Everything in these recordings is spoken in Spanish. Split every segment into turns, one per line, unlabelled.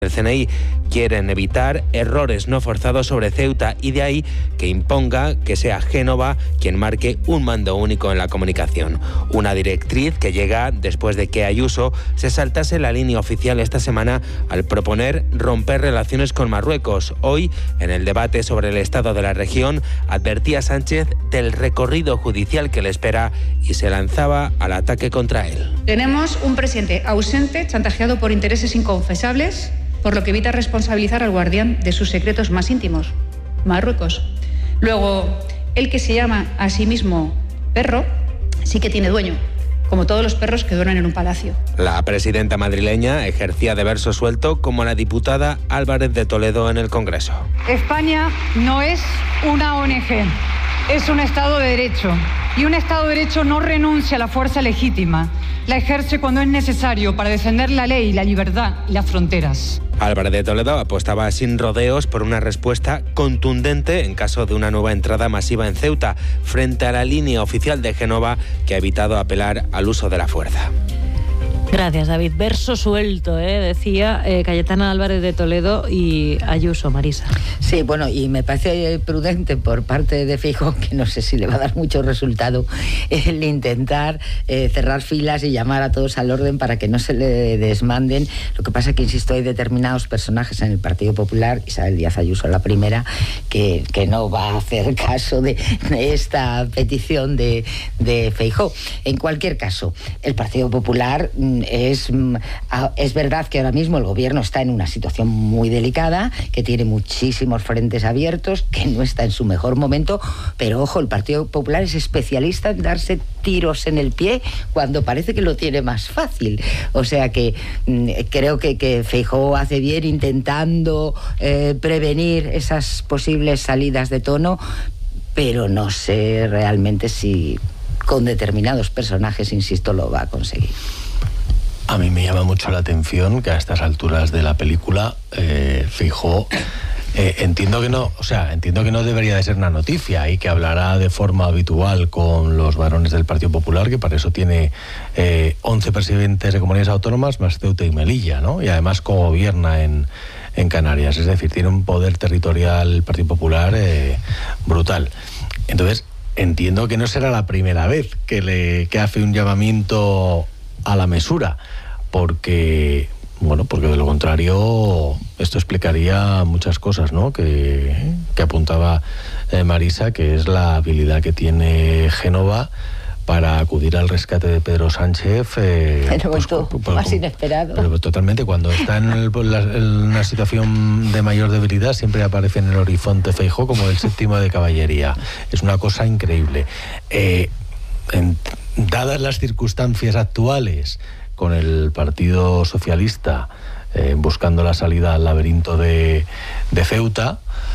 El CNI quieren evitar errores no forzados sobre Ceuta y de ahí que imponga que sea Génova quien marque un mando único en la comunicación. Una directriz que llega después de que Ayuso se saltase la línea oficial esta semana al proponer romper relaciones con Marruecos. Hoy, en el debate sobre el estado de la región, advertía Sánchez del recorrido judicial que le espera y se lanzaba al ataque contra él.
Tenemos un presidente ausente, chantajeado por intereses inconfesables, por lo que evita responsabilizar al guardián de sus secretos más íntimos, Marruecos. Luego, el que se llama a sí mismo perro, sí que tiene dueño, como todos los perros que duermen en un palacio.
La presidenta madrileña ejercía de verso suelto como la diputada Álvarez de Toledo en el Congreso.
España no es una ONG, es un Estado de Derecho. Y un Estado de Derecho no renuncia a la fuerza legítima, la ejerce cuando es necesario para defender la ley, la libertad y las fronteras.
Álvarez de Toledo apostaba sin rodeos por una respuesta contundente en caso de una nueva entrada masiva en Ceuta, frente a la línea oficial de Génova que ha evitado apelar al uso de la fuerza.
Gracias, David. Verso suelto, decía Cayetana Álvarez de Toledo y Ayuso, Marisa.
Sí, bueno, y me parece prudente por parte de Feijóo, que no sé si le va a dar mucho resultado, el intentar cerrar filas y llamar a todos al orden para que no se le desmanden. Lo que pasa es que, insisto, hay determinados personajes en el Partido Popular, Isabel Díaz Ayuso la primera, que no va a hacer caso de esta petición de Feijóo. En cualquier caso, el Partido Popular... Es verdad que ahora mismo el gobierno está en una situación muy delicada, que tiene muchísimos frentes abiertos, que no está en su mejor momento, pero ojo, el Partido Popular es especialista en darse tiros en el pie cuando parece que lo tiene más fácil. O sea que creo que Feijóo hace bien intentando prevenir esas posibles salidas de tono, pero no sé realmente si con determinados personajes, insisto, lo va a conseguir.
A mí me llama mucho la atención que a estas alturas de la película Feijóo entiendo que no debería de ser una noticia y que hablará de forma habitual con los varones del Partido Popular, que para eso tiene 11 presidentes de comunidades autónomas más Ceuta y Melilla, ¿no? Y además cogobierna en Canarias, es decir, tiene un poder territorial el Partido Popular brutal. Entonces, entiendo que no será la primera vez que hace un llamamiento a la mesura, porque de lo contrario esto explicaría muchas cosas, ¿no? que apuntaba Marisa, que es la habilidad que tiene Génova para acudir al rescate de Pedro Sánchez.
Más inesperado.
Pero totalmente, cuando está en una situación de mayor debilidad, siempre aparece en el horizonte Feijóo como el séptimo de caballería. Es una cosa increíble. Dadas las circunstancias actuales, con el Partido Socialista buscando la salida al laberinto de Ceuta,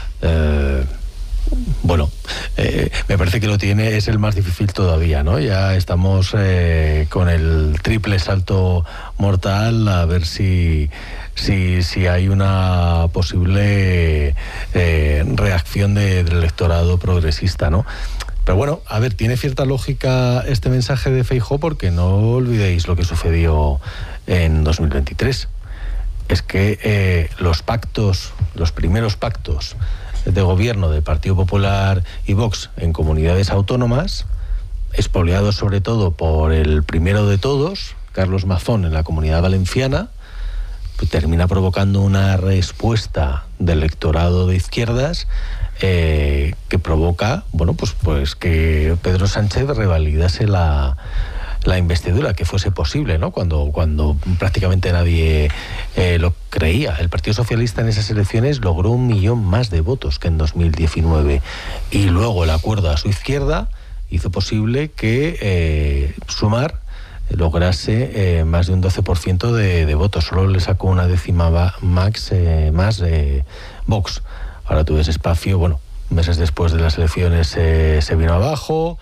me parece que lo tiene, es el más difícil todavía, ¿no? Ya estamos con el triple salto mortal, a ver si hay una posible reacción del electorado progresista, ¿no? Pero bueno, a ver, tiene cierta lógica este mensaje de Feijóo, porque no olvidéis lo que sucedió en 2023. Es que los primeros pactos de gobierno del Partido Popular y Vox en comunidades autónomas, expoliados sobre todo por el primero de todos, Carlos Mazón, en la Comunidad Valenciana, pues termina provocando una respuesta del electorado de izquierdas que provoca, pues que Pedro Sánchez revalidase la investidura, que fuese posible, ¿no? Cuando prácticamente nadie lo creía. El Partido Socialista en esas elecciones logró 1 millón más de votos que en 2019, y luego el acuerdo a su izquierda hizo posible que Sumar lograse más de un 12% de votos. Solo le sacó una décima más Vox. Ahora tú ves espacio, meses después de las elecciones se vino abajo,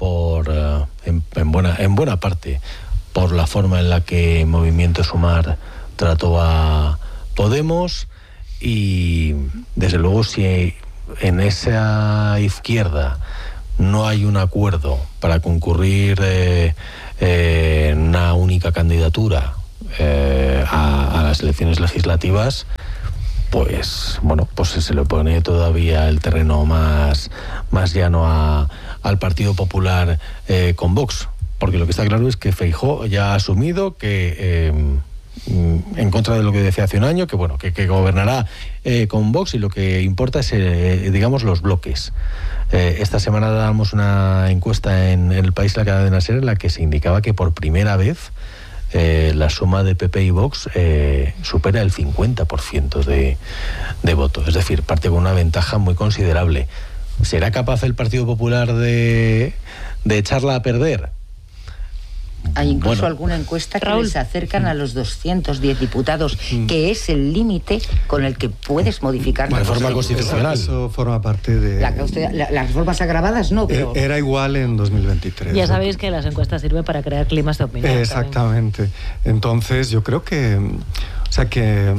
en buena parte por la forma en la que Movimiento Sumar trató a Podemos, y desde luego si en esa izquierda no hay un acuerdo para concurrir en una única candidatura a las elecciones legislativas, pues bueno, pues se le pone todavía el terreno más llano al Partido Popular con Vox, porque lo que está claro es que Feijóo ya ha asumido que en contra de lo que decía hace un año, que bueno, que gobernará con Vox, y lo que importa es digamos los bloques. Esta semana dábamos una encuesta en El País, la cadena SER, en la que se indicaba que por primera vez la suma de PP y Vox supera el 50% de voto. Es decir, parte con una ventaja muy considerable. ¿Será capaz el Partido Popular de echarla a perder?
Hay incluso alguna encuesta que les acercan a los 210 diputados, que es el límite con el que puedes modificar
la reforma constitucional.
Eso forma parte de...
Las reformas agravadas no, pero...
Era igual en 2023.
Ya sabéis que las encuestas sirven para crear climas de opinión.
Exactamente. También. Entonces, yo creo que... O sea, que...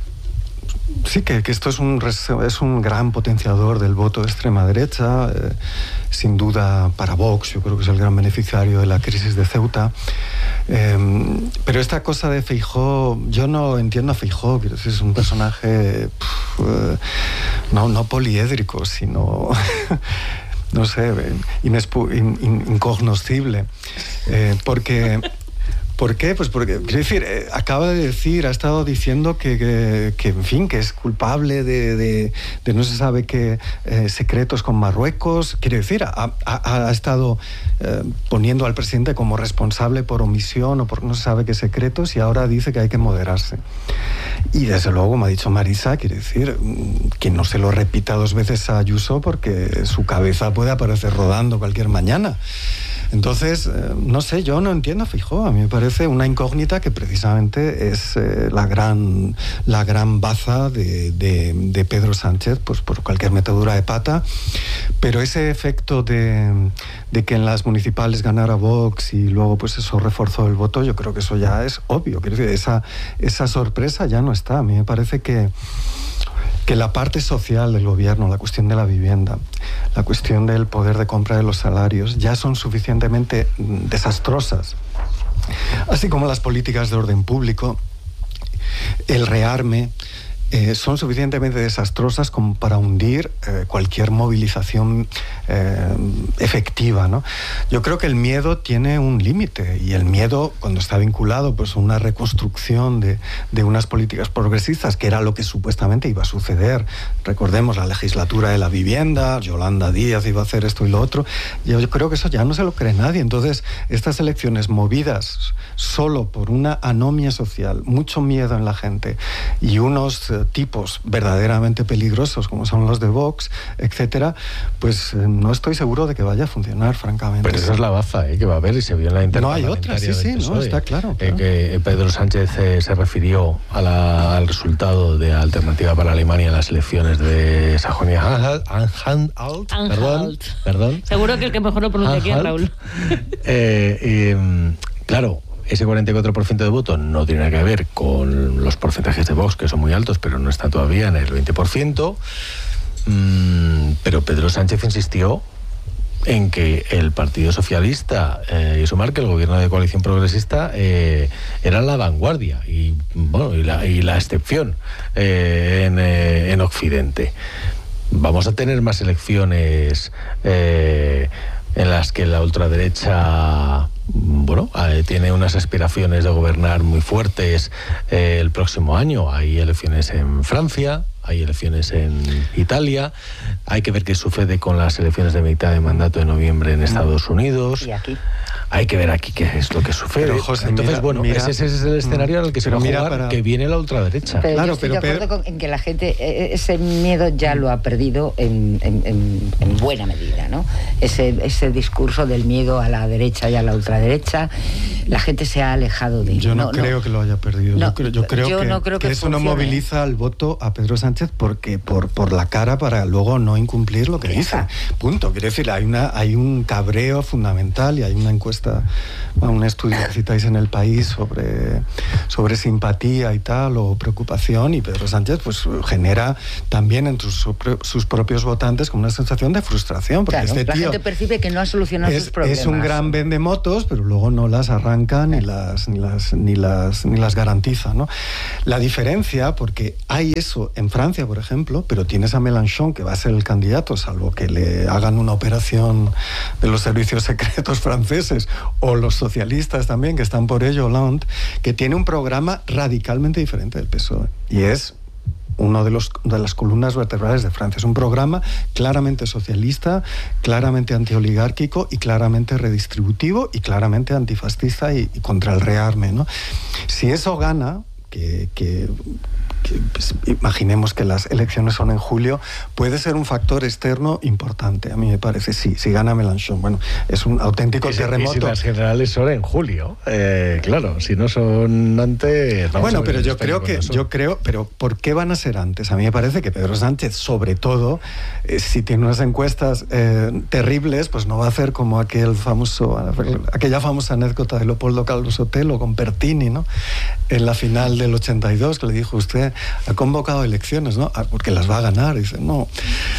Sí, que esto es un gran potenciador del voto de extrema derecha, sin duda para Vox, yo creo que es el gran beneficiario de la crisis de Ceuta. Pero esta cosa de Feijóo, yo no entiendo a Feijóo, quiero decir, es un personaje no poliédrico, sino... no sé, incognoscible. Porque... ¿Por qué? Pues porque, quiero decir, acaba de decir, ha estado diciendo que en fin, que es culpable de no se sabe qué secretos con Marruecos. Quiero decir, ha estado poniendo al presidente como responsable por omisión o por no se sabe qué secretos, y ahora dice que hay que moderarse. Y desde luego, como ha dicho Marisa, quiere decir que no se lo repita 2 veces a Ayuso, porque su cabeza puede aparecer rodando cualquier mañana. Entonces, no sé, yo no entiendo a Feijóo. A mí me parece una incógnita que precisamente es la gran baza de Pedro Sánchez, pues por cualquier metedura de pata. Pero ese efecto de que en las municipales ganara Vox y luego pues eso reforzó el voto, yo creo que eso ya es obvio. Quiero decir, esa sorpresa ya no está. A mí me parece que la parte social del gobierno, la cuestión de la vivienda, la cuestión del poder de compra de los salarios, ya son suficientemente desastrosas. Así como las políticas de orden público, el rearme, son suficientemente desastrosas como para hundir cualquier movilización efectiva, ¿no? Yo creo que el miedo tiene un límite, y el miedo, cuando está vinculado pues, a una reconstrucción de unas políticas progresistas, que era lo que supuestamente iba a suceder. Recordemos la legislatura de la vivienda, Yolanda Díaz iba a hacer esto y lo otro. Yo creo que eso ya no se lo cree nadie. Entonces, estas elecciones movidas solo por una anomia social, mucho miedo en la gente y unos tipos verdaderamente peligrosos como son los de Vox, etcétera, pues no estoy seguro de que vaya a funcionar, francamente.
Pero esa es la baza que va a haber, y se vio en la interparlamentaria.
No hay otra, sí, no, está claro.
Que Pedro Sánchez se refirió al resultado de Alternativa para Alemania en las elecciones de Sajonia-Anhalt. Perdón.
Seguro que el que mejor lo pronuncia aquí es Raúl.
Claro, ese 44% de voto no tiene nada que ver con los porcentajes de Vox, que son muy altos, pero no está todavía en el 20%. Pero Pedro Sánchez insistió en que el Partido Socialista y Sumar, que el gobierno de coalición progresista era la vanguardia y la excepción en Occidente. Vamos a tener más elecciones en las que la ultraderecha tiene unas aspiraciones de gobernar muy fuertes el próximo año. Hay elecciones en Francia, hay elecciones en Italia, hay que ver qué sucede con las elecciones de mitad de mandato de noviembre en Estados Unidos.
Y aquí.
Hay que ver aquí qué es lo que sucede.
Pero, José,
entonces, ese es el escenario en el que se va a jugar, que viene la ultraderecha.
Pero yo estoy de acuerdo en que la gente, ese miedo ya lo ha perdido en buena medida, ¿no? Ese discurso del miedo a la derecha y a la ultraderecha, la gente se ha alejado de ello.
Yo no creo que lo haya perdido. Yo creo que eso no moviliza al voto a Pedro Sánchez porque por la cara para luego no incumplir lo que dice. Punto. Quiero decir, hay un cabreo fundamental, y hay una encuesta un estudio que citáis en El País sobre simpatía y tal, o preocupación, y Pedro Sánchez pues genera también entre sus propios votantes como una sensación de frustración, porque
claro, la gente percibe que no ha solucionado sus problemas.
Es un gran vendemotos, pero luego no las arranca ni las garantiza, ¿no? La diferencia, porque hay eso en Francia, por ejemplo, pero tienes a Mélenchon, que va a ser el candidato, salvo que le hagan una operación de los servicios secretos franceses, o los socialistas también, que están por ello, Hollande, que tiene un programa radicalmente diferente del PSOE, y es uno de las columnas vertebrales de Francia. Es un programa claramente socialista, claramente antioligárquico y claramente redistributivo y claramente antifascista y contra el rearme, ¿no? Si eso gana, pues, imaginemos que las elecciones son en julio, puede ser un factor externo importante, a mí me parece, sí, si gana Mélenchon. Bueno, es un auténtico terremoto.
Y si las generales son en julio, claro, si no son antes...
Bueno, pero yo creo, pero ¿por qué van a ser antes? A mí me parece que Pedro Sánchez, sobre todo, si tiene unas encuestas terribles, pues no va a hacer como aquella famosa anécdota de Leopoldo Calvo Sotelo con Pertini, ¿no? En la final del 82, que le dijo: usted ha convocado elecciones, ¿no? Porque las va a ganar. Y dice, no.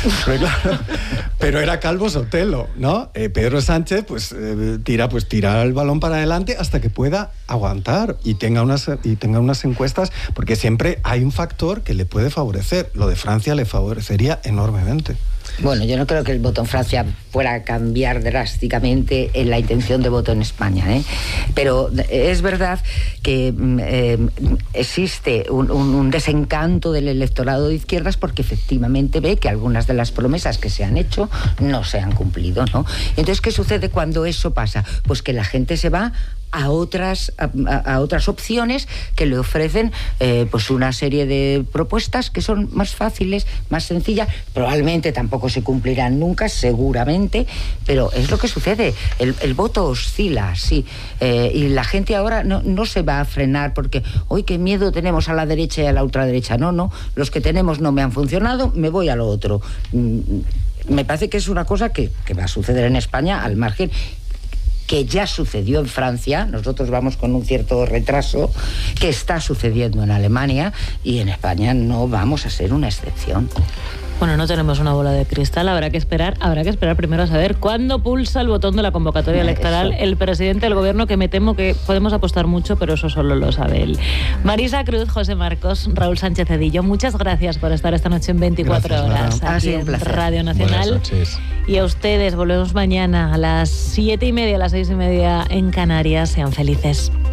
Pero era Calvo Sotelo, ¿no? Pedro Sánchez pues tira el balón para adelante hasta que pueda aguantar y tenga unas encuestas, porque siempre hay un factor que le puede favorecer. Lo de Francia le favorecería enormemente.
Bueno, yo no creo que el voto en Francia fuera a cambiar drásticamente en la intención de voto en España, ¿eh? Pero es verdad que existe un desencanto del electorado de izquierdas porque efectivamente ve que algunas de las promesas que se han hecho no se han cumplido, ¿no? Entonces, ¿qué sucede cuando eso pasa? Pues que la gente se va a otras opciones que le ofrecen pues una serie de propuestas que son más fáciles, más sencillas, probablemente tampoco se cumplirán nunca, seguramente, pero es lo que sucede. El voto oscila, sí, y la gente ahora no se va a frenar porque hoy qué miedo tenemos a la derecha y a la ultraderecha. No, los que tenemos no me han funcionado, me voy a lo otro. Me parece que es una cosa que va a suceder en España al margen, que ya sucedió en Francia, nosotros vamos con un cierto retraso, que está sucediendo en Alemania, y en España no vamos a ser una excepción.
Bueno, no tenemos una bola de cristal, habrá que esperar primero a saber cuándo pulsa el botón de la convocatoria electoral el presidente del gobierno, que me temo que podemos apostar mucho, pero eso solo lo sabe él. Marisa Cruz, José Marcos, Raúl Sánchez Cedillo, muchas gracias por estar esta noche en 24 horas aquí en Radio Nacional.
Buenas noches.
Y a ustedes, volvemos mañana a las 7:30, a las 6:30 en Canarias. Sean felices.